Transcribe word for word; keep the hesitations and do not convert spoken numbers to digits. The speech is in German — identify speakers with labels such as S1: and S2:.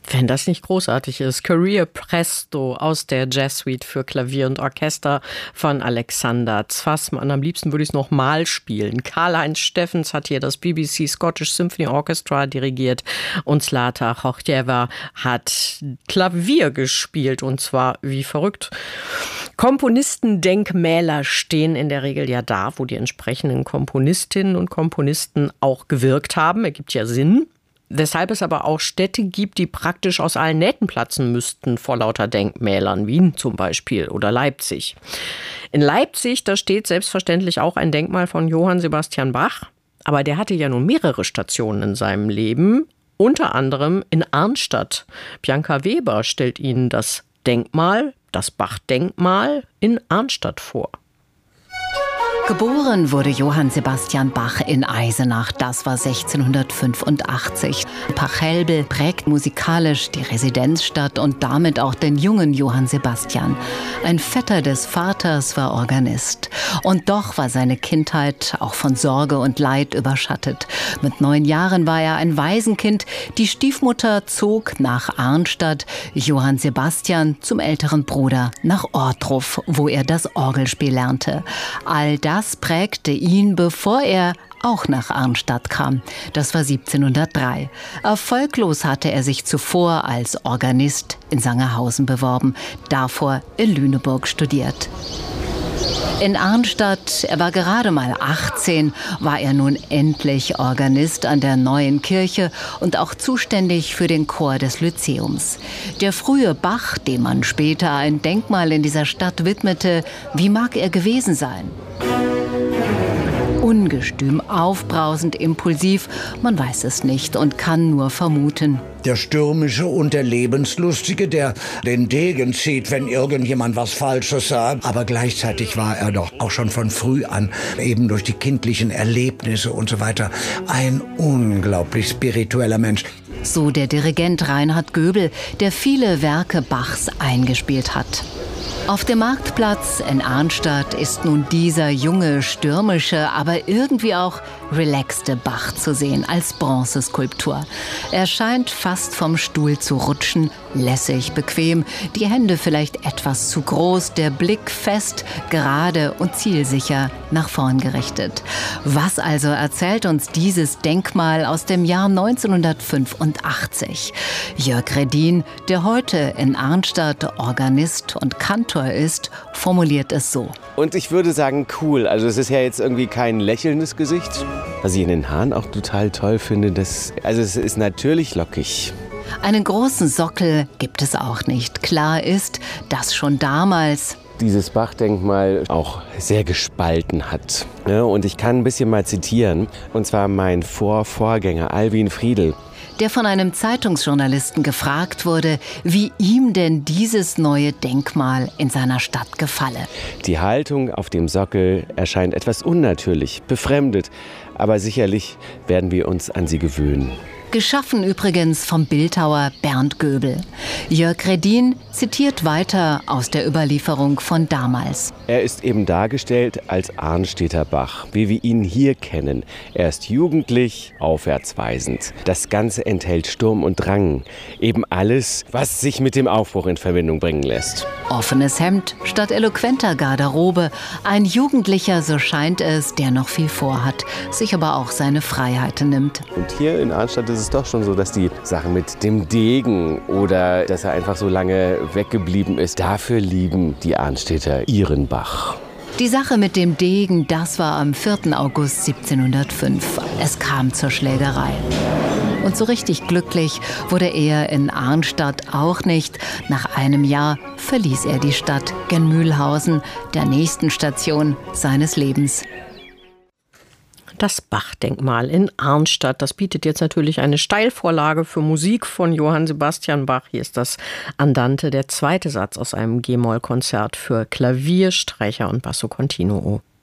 S1: Wenn das nicht großartig ist. Career Presto aus der Jazzsuite für Klavier und Orchester von Alexander Zwassmann. Am liebsten würde ich es noch mal spielen. Karl-Heinz Steffens hat hier das B B C Scottish Symphony Orchestra dirigiert und Zlata Chochtieva hat Klavier gespielt und zwar wie verrückt. Komponistendenkmäler stehen in der Regel ja da, wo die entsprechenden Komponistinnen und Komponisten auch gewirkt haben. Ergibt ja Sinn. Weshalb es aber auch Städte gibt, die praktisch aus allen Nähten platzen müssten vor lauter Denkmälern, Wien zum Beispiel oder Leipzig. In Leipzig, da steht selbstverständlich auch ein Denkmal von Johann Sebastian Bach, aber der hatte ja nun mehrere Stationen in seinem Leben, unter anderem in Arnstadt. Bianca Weber stellt Ihnen das Denkmal, das Bach-Denkmal in Arnstadt vor.
S2: Geboren wurde Johann Sebastian Bach in Eisenach, das war sechzehnhundertfünfundachtzig. Pachelbel prägt musikalisch die Residenzstadt und damit auch den jungen Johann Sebastian. Ein Vetter des Vaters war Organist. Und doch war seine Kindheit auch von Sorge und Leid überschattet. Mit neun Jahren war er ein Waisenkind. Die Stiefmutter zog nach Arnstadt, Johann Sebastian zum älteren Bruder nach Ohrdruf, wo er das Orgelspiel lernte. All das Das prägte ihn, bevor er auch nach Arnstadt kam. Das war siebzehnhundertdrei. Erfolglos hatte er sich zuvor als Organist in Sangerhausen beworben, davor in Lüneburg studiert. In Arnstadt, er war gerade mal achtzehn, war er nun endlich Organist an der neuen Kirche und auch zuständig für den Chor des Lyzeums. Der frühe Bach, dem man später ein Denkmal in dieser Stadt widmete, wie mag er gewesen sein? Ungestüm, aufbrausend, impulsiv, man weiß es nicht und kann nur vermuten.
S3: Der Stürmische und der Lebenslustige, der den Degen zieht, wenn irgendjemand was Falsches sagt. Aber gleichzeitig war er doch auch schon von früh an, eben durch die kindlichen Erlebnisse und so weiter, ein unglaublich spiritueller Mensch.
S2: So der Dirigent Reinhard Göbel, der viele Werke Bachs eingespielt hat. Auf dem Marktplatz in Arnstadt ist nun dieser junge, stürmische, aber irgendwie auch relaxte Bach zu sehen als Bronzeskulptur. Er scheint fast vom Stuhl zu rutschen, lässig, bequem, die Hände vielleicht etwas zu groß, der Blick fest, gerade und zielsicher nach vorn gerichtet. Was also erzählt uns dieses Denkmal aus dem Jahr neunzehnhundertfünfundachtzig? Jörg Redin, der heute in Arnstadt Organist und Kantor ist, formuliert es so.
S4: Und ich würde sagen, cool. Also es ist ja jetzt irgendwie kein lächelndes Gesicht. Was ich in den Haaren auch total toll finde, das, also es ist natürlich lockig.
S2: Einen großen Sockel gibt es auch nicht. Klar ist, dass schon damals
S4: dieses Bach-Denkmal auch sehr gespalten hat. Ja, und ich kann ein bisschen mal zitieren, und zwar mein Vorvorgänger Alwin Friedl.
S2: Der von einem Zeitungsjournalisten gefragt wurde, wie ihm denn dieses neue Denkmal in seiner Stadt gefalle.
S4: Die Haltung auf dem Sockel erscheint etwas unnatürlich, befremdet, aber sicherlich werden wir uns an sie gewöhnen.
S2: Geschaffen übrigens vom Bildhauer Bernd Göbel. Jörg Redin zitiert weiter aus der Überlieferung von damals.
S4: Er ist eben dargestellt als Arnstädter Bach, wie wir ihn hier kennen. Er ist jugendlich, aufwärtsweisend. Das Ganze enthält Sturm und Drang. Eben alles, was sich mit dem Aufbruch in Verbindung bringen lässt.
S2: Offenes Hemd statt eloquenter Garderobe. Ein Jugendlicher, so scheint es, der noch viel vorhat, sich aber auch seine Freiheiten nimmt.
S4: Und hier in Arnstadt ist es doch schon so, dass die Sachen mit dem Degen oder dass er einfach so lange weggeblieben ist, dafür lieben die Arnstädter ihren Bach.
S2: Die Sache mit dem Degen, das war am vierten August siebzehnhundertfünf. Es kam zur Schlägerei. Und so richtig glücklich wurde er in Arnstadt auch nicht. Nach einem Jahr verließ er die Stadt gen Mühlhausen, der nächsten Station seines Lebens.
S1: Das Bach-Denkmal in Arnstadt, das bietet jetzt natürlich eine Steilvorlage für Musik von Johann Sebastian Bach. Hier ist das Andante, der zweite Satz aus einem G-Moll-Konzert für Klavier, Streicher und Basso Continuo.